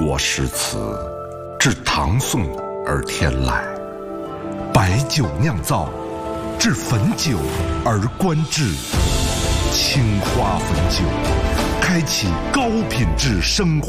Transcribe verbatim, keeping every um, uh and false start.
国诗词，至唐宋而天籁；白酒酿造，至汾酒而观致。青花汾酒，开启高品质生活。